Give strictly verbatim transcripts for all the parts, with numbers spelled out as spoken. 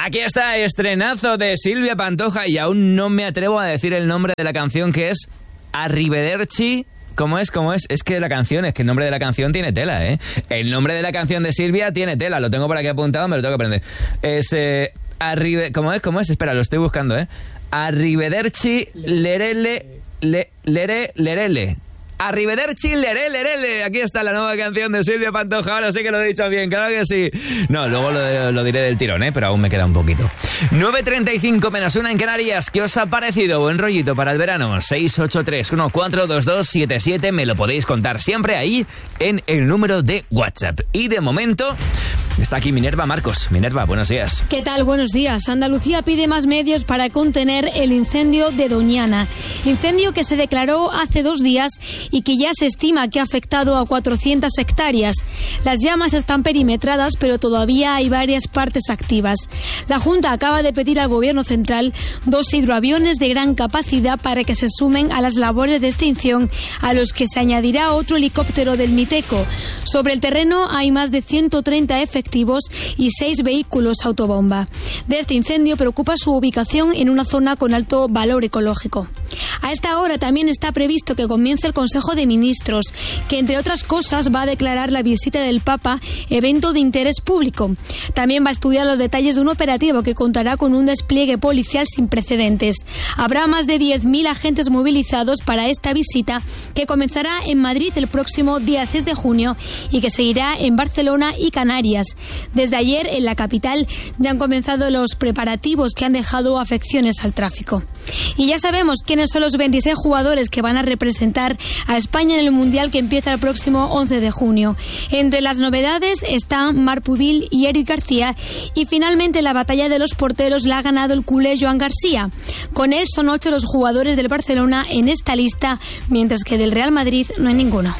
Aquí está, estrenazo de Silvia Pantoja y aún no me atrevo a decir el nombre de la canción, que es Arrivederci. ¿Cómo es? ¿Cómo es? Es que la canción, es que el nombre de la canción tiene tela, ¿eh? El nombre de la canción de Silvia tiene tela, lo tengo por aquí apuntado, me lo tengo que aprender. Es, eh, arrive... ¿Cómo es? ¿Cómo es? Espera, lo estoy buscando, ¿eh? Arrivederci, lerele, le, lere, lerele. Arrivederci, lerele, lerele. Aquí está la nueva canción de Silvia Pantoja. Ahora sí que lo he dicho bien, claro que sí. No, luego lo, lo diré del tirón, ¿eh? Pero aún me queda un poquito. nueve treinta y cinco menos una en Canarias. ¿Qué os ha parecido? Buen rollito para el verano. seis ocho tres uno cuatro dos dos siete siete. Me lo podéis contar siempre ahí en el número de WhatsApp. Y de momento está aquí Minerva Marcos. Minerva, buenos días. ¿Qué tal? Buenos días. Andalucía pide más medios para contener el incendio de Doñana. Incendio que se declaró hace dos días y que ya se estima que ha afectado a cuatrocientas hectáreas. Las llamas están perimetradas, pero todavía hay varias partes activas. La Junta acaba de pedir al Gobierno central dos hidroaviones de gran capacidad para que se sumen a las labores de extinción, a los que se añadirá otro helicóptero del Miteco. Sobre el terreno hay más de ciento treinta efectivos y seis vehículos autobomba. De este incendio preocupa su ubicación en una zona con alto valor ecológico. A esta hora también está previsto que comience el Consejo de Ministros, que entre otras cosas va a declarar la visita del Papa evento de interés público. También va a estudiar los detalles de un operativo que contará con un despliegue policial sin precedentes. Habrá más de diez mil agentes movilizados para esta visita, que comenzará en Madrid el próximo día seis de junio y que seguirá en Barcelona y Canarias. Desde ayer, en la capital, ya han comenzado los preparativos que han dejado afecciones al tráfico. Y ya sabemos quiénes son los veintiséis jugadores que van a representar a España en el Mundial, que empieza el próximo once de junio. Entre las novedades están Marc Pubil y Eric García, y finalmente la batalla de los porteros la ha ganado el culé Joan García. Con él son ocho los jugadores del Barcelona en esta lista, mientras que del Real Madrid no hay ninguno.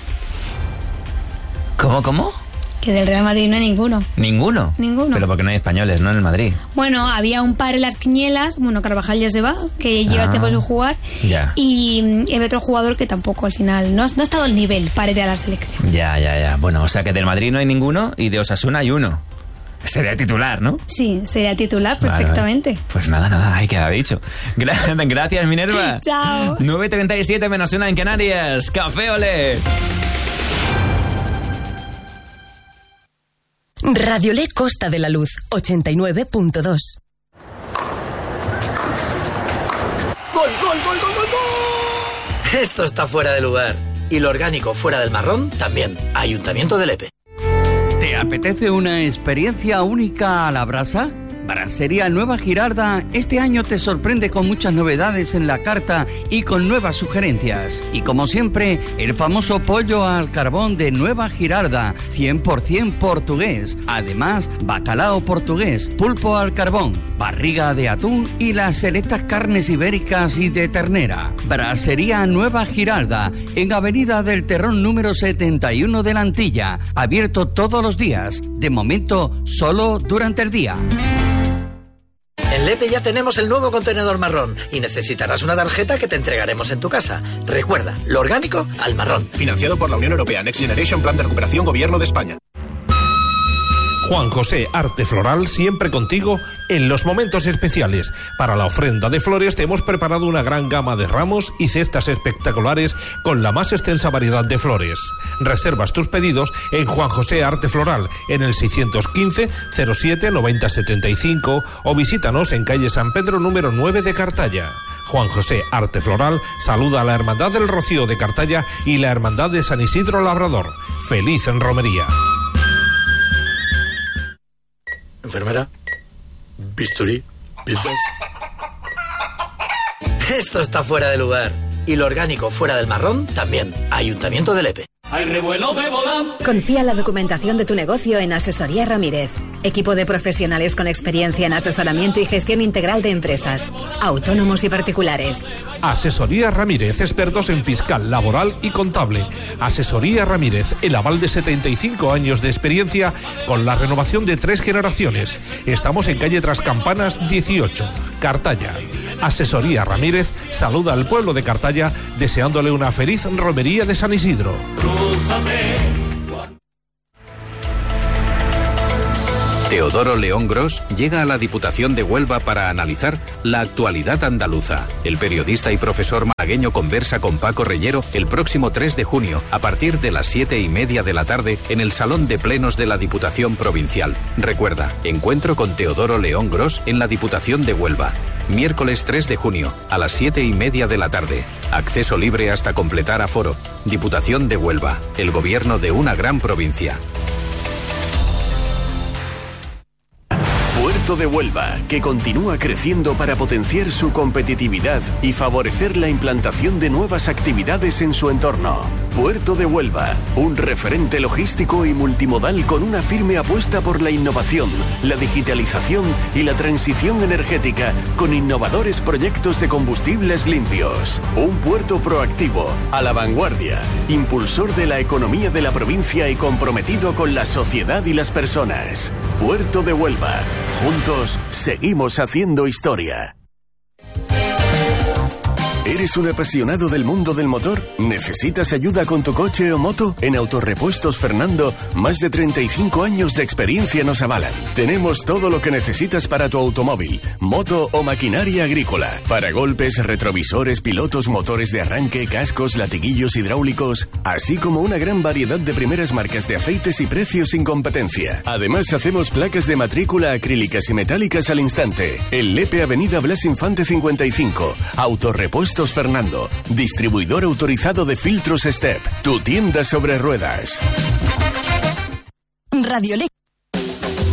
¿Cómo, cómo? Que del Real Madrid no hay ninguno. ¿Ninguno? Ninguno. Pero porque no hay españoles, ¿no? En el Madrid. Bueno, había un par en las quinielas. Bueno, Carvajal ya se va, que lleva ah, tiempo sin jugar. Ya. Y el otro jugador que tampoco al final no, no ha estado al nivel para ir a la selección. Ya, ya, ya. Bueno, o sea que del Madrid no hay ninguno y de Osasuna hay uno. Sería titular, ¿no? Sí, sería titular perfectamente. Vale, vale. Pues nada, nada, ahí queda dicho. Gracias, Minerva. Chao. nueve treinta y siete menos una en Canarias. Café Olé. Radiolé Costa de la Luz, ochenta y nueve punto dos. ¡Gol, gol, gol, gol, gol, gol! Esto está fuera de lugar. Y lo orgánico fuera del marrón también. Ayuntamiento de Lepe. ¿Te apetece una experiencia única a la brasa? Brasería Nueva Girarda este año te sorprende con muchas novedades en la carta y con nuevas sugerencias. Y como siempre, el famoso pollo al carbón de Nueva Girarda, cien por ciento portugués. Además, bacalao portugués, pulpo al carbón, barriga de atún y las selectas carnes ibéricas y de ternera. Brasería Nueva Girarda, en Avenida del Terrón número setenta y uno de la Antilla. Abierto todos los días. De momento, solo durante el día. En Lepe ya tenemos el nuevo contenedor marrón y necesitarás una tarjeta que te entregaremos en tu casa. Recuerda, lo orgánico al marrón. Financiado por la Unión Europea. Next Generation Plan de Recuperación Gobierno de España. Juan José Arte Floral, siempre contigo en los momentos especiales. Para la ofrenda de flores te hemos preparado una gran gama de ramos y cestas espectaculares con la más extensa variedad de flores. Reservas tus pedidos en Juan José Arte Floral en el seiscientos quince cero siete noventa setenta y cinco o visítanos en calle San Pedro número nueve de Cartaya. Juan José Arte Floral saluda a la Hermandad del Rocío de Cartaya y la Hermandad de San Isidro Labrador. ¡Feliz en romería! Enfermera, bisturí, pinzas. Esto está fuera de lugar. Y lo orgánico fuera del marrón también. Ayuntamiento de Lepe. Hay revuelo de volante. Confía la documentación de tu negocio en Asesoría Ramírez. Equipo de profesionales con experiencia en asesoramiento y gestión integral de empresas, autónomos y particulares. Asesoría Ramírez, expertos en fiscal, laboral y contable. Asesoría Ramírez, el aval de setenta y cinco años de experiencia con la renovación de tres generaciones. Estamos en calle Trascampanas dieciocho, Cartaya. Asesoría Ramírez saluda al pueblo de Cartaya deseándole una feliz romería de San Isidro. Crúzame. ¿Te Teodoro León Gros llega a la Diputación de Huelva para analizar la actualidad andaluza. El periodista y profesor malagueño conversa con Paco Reyero el próximo tres de junio a partir de las siete y media de la tarde en el Salón de Plenos de la Diputación Provincial. Recuerda, encuentro con Teodoro León Gros en la Diputación de Huelva. Miércoles tres de junio a las siete y media de la tarde. Acceso libre hasta completar aforo. Diputación de Huelva, el gobierno de una gran provincia. Puerto de Huelva, que continúa creciendo para potenciar su competitividad y favorecer la implantación de nuevas actividades en su entorno. Puerto de Huelva, un referente logístico y multimodal con una firme apuesta por la innovación, la digitalización y la transición energética con innovadores proyectos de combustibles limpios. Un puerto proactivo, a la vanguardia, impulsor de la economía de la provincia y comprometido con la sociedad y las personas. Puerto de Huelva. Juntos seguimos haciendo historia. ¿Eres un apasionado del mundo del motor? ¿Necesitas ayuda con tu coche o moto? En Autorepuestos Fernando, más de treinta y cinco años de experiencia nos avalan. Tenemos todo lo que necesitas para tu automóvil, moto o maquinaria agrícola. Para golpes, retrovisores, pilotos, motores de arranque, cascos, latiguillos hidráulicos, así como una gran variedad de primeras marcas de aceites y precios sin competencia. Además, hacemos placas de matrícula acrílicas y metálicas al instante. En Lepe, Avenida Blas Infante cincuenta y cinco. Autorepuestos Fernando, distribuidor autorizado de filtros Step, tu tienda sobre ruedas. Radio Lepe.